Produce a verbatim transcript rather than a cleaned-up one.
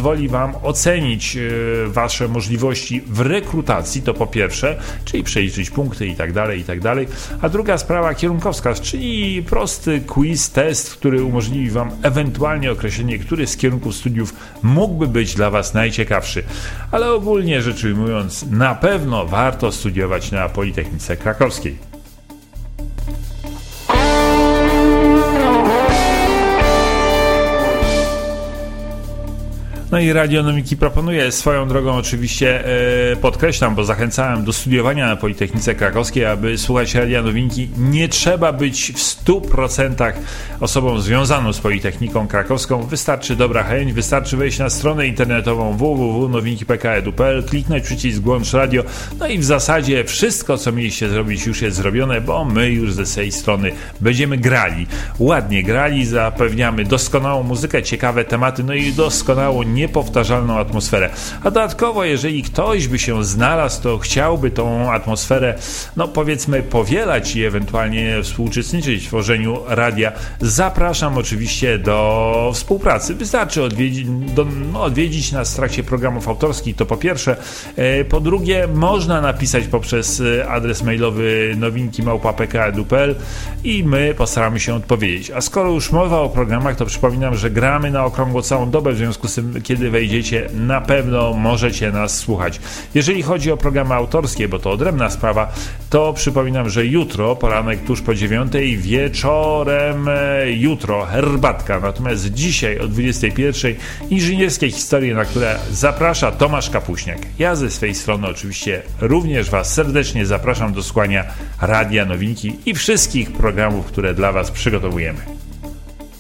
pozwoli Wam ocenić Wasze możliwości w rekrutacji, to po pierwsze, czyli przeliczyć punkty i tak dalej, i tak dalej. A druga sprawa kierunkowska, czyli prosty quiz, test, który umożliwi Wam ewentualnie określenie, który z kierunków studiów mógłby być dla Was najciekawszy. Ale ogólnie rzecz ujmując, na pewno warto studiować na Politechnice Krakowskiej. No i Radionomiki proponuje swoją drogą, oczywiście e, podkreślam, bo zachęcałem do studiowania na Politechnice Krakowskiej, aby słuchać Radionowinki. Nie trzeba być w stu procentach osobą związaną z Politechniką Krakowską. Wystarczy dobra chęć, wystarczy wejść na stronę internetową w w w kropka nowinki kropka p k kropka e d u kropka p l, kliknąć przycisk włącz radio, no i w zasadzie wszystko, co mieliście zrobić, już jest zrobione, bo my już ze tej strony będziemy grali. Ładnie grali, zapewniamy doskonałą muzykę, ciekawe tematy, no i doskonałą niepowtarzalną atmosferę. A dodatkowo, jeżeli ktoś by się znalazł, to chciałby tą atmosferę, no powiedzmy, powielać i ewentualnie współuczestniczyć w tworzeniu radia, zapraszam oczywiście do współpracy. Wystarczy odwiedzić, do, no, odwiedzić nas w trakcie programów autorskich, to po pierwsze. Po drugie, można napisać poprzez adres mailowy nowinki małpa p k kropka e d u kropka p l i my postaramy się odpowiedzieć. A skoro już mowa o programach, to przypominam, że gramy na okrągło całą dobę, w związku z tym, kiedy wejdziecie, na pewno możecie nas słuchać. Jeżeli chodzi o programy autorskie, bo to odrębna sprawa, to przypominam, że jutro, poranek tuż po dziewiątej, wieczorem jutro herbatka, natomiast dzisiaj o dwudziestej pierwszej inżynierskie historie, na które zaprasza Tomasz Kapuśniak. Ja ze swej strony oczywiście również Was serdecznie zapraszam do słuchania Radia Nowinki i wszystkich programów, które dla Was przygotowujemy.